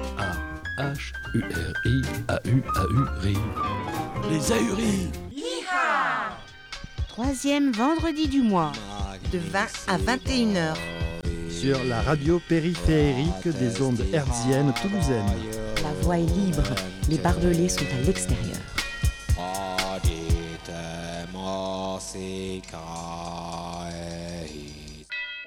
A-H-U-R-I-A-U-A-U-RI. Les ahuris. Troisième vendredi du mois, de 20 à 21h. Sur la radio périphérique des ondes hertziennes toulousaines. la voie est libre, les barbelés sont à l'extérieur. Aditema Sika.